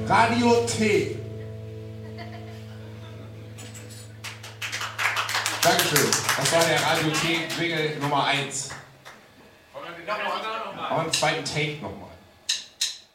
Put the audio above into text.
Radio T. Dankeschön. Das war der Radio T Jingle Nummer 1. Und einen zweiten Take nochmal.